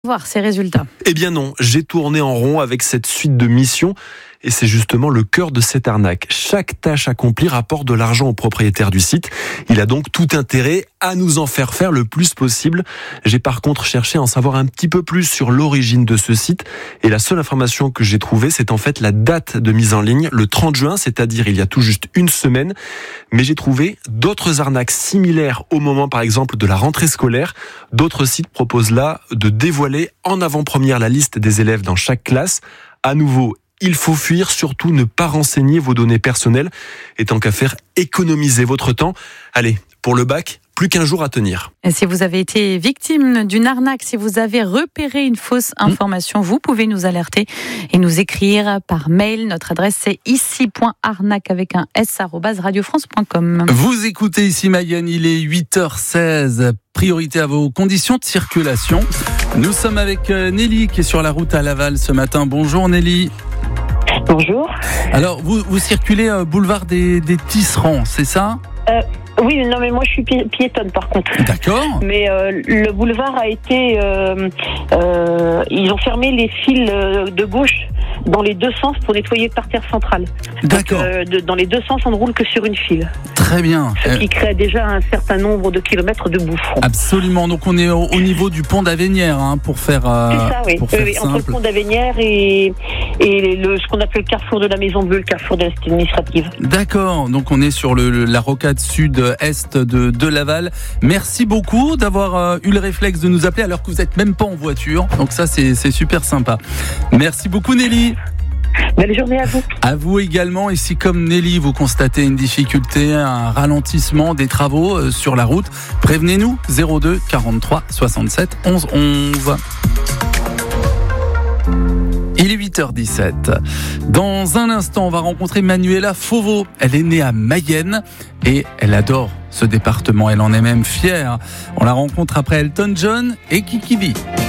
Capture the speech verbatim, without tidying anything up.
Voir ces résultats. Eh bien non, j'ai tourné en rond avec cette suite de missions et c'est justement le cœur de cette arnaque. Chaque tâche accomplie rapporte de l'argent au propriétaire du site. Il a donc tout intérêt à nous en faire faire le plus possible. J'ai par contre cherché à en savoir un petit peu plus sur l'origine de ce site et la seule information que j'ai trouvée, c'est en fait la date de mise en ligne, le trente juin, c'est-à-dire il y a tout juste une semaine. Mais j'ai trouvé d'autres arnaques similaires au moment par exemple de la rentrée scolaire. D'autres sites proposent là de dévoiler en avant-première la liste des élèves dans chaque classe. À nouveau, il faut fuir, surtout ne pas renseigner vos données personnelles et tant qu'à faire, économiser votre temps. Allez, pour le bac, plus qu'un jour à tenir. Et si vous avez été victime d'une arnaque, si vous avez repéré une fausse information, mmh. vous pouvez nous alerter et nous écrire par mail. Notre adresse c'est ici point arnaque avec un s arobase radio france point com. Vous écoutez ici Mayenne, il est huit heures seize. Priorité à vos conditions de circulation. Nous sommes avec Nelly qui est sur la route à Laval ce matin. Bonjour Nelly. Bonjour. Alors, vous, vous circulez euh, boulevard des, des Tisserands, c'est ça ? euh, Oui, non, mais moi je suis pi- piétonne par contre. D'accord. Mais euh, le boulevard a été... Euh, euh, ils ont fermé les fils de gauche dans les deux sens pour nettoyer le parterre central. D'accord. Donc, euh, de, dans les deux sens, on ne roule que sur une file. Très bien. Ce qui crée déjà un certain nombre de kilomètres de bouffons. Absolument. Donc on est au, au niveau du pont d'Avenières, hein, pour faire euh, C'est ça, oui. pour faire oui, oui entre le simple. pont d'Avenières et, et le, ce qu'on appelle le carrefour de la Maison Bleue, le carrefour de la cité administrative. D'accord. Donc on est sur le, le, la rocade sud-est de, de Laval. Merci beaucoup d'avoir euh, eu le réflexe de nous appeler alors que vous n'êtes même pas en voiture. Donc ça, c'est, c'est super sympa. Merci beaucoup Nelly. Belle journée à vous. À vous également. Et si comme Nelly, vous constatez une difficulté, un ralentissement des travaux euh, sur la route, prévenez-nous. zéro deux quarante-trois soixante-sept onze onze. Il est huit heures dix-sept. Dans un instant, on va rencontrer Manuela Fauveau. Elle est née à Mayenne et elle adore ce département. Elle en est même fière. On la rencontre après Elton John et Kiki Dee.